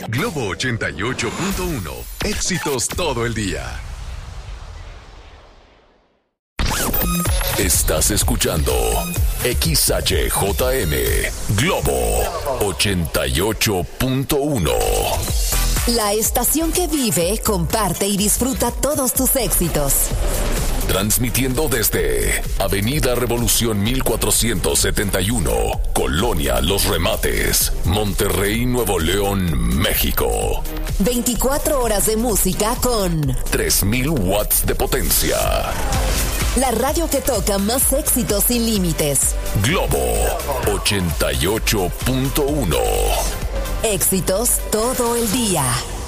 Globo 88.1. Éxitos todo el día. Estás escuchando XHJM Globo 88.1. La estación que vive, comparte y disfruta todos tus éxitos. Transmitiendo desde Avenida Revolución 1471, Colonia Los Remates, Monterrey, Nuevo León, México. 24 horas de música con 3000 watts de potencia. La radio que toca más éxitos sin límites. Globo 88.1. Éxitos todo el día.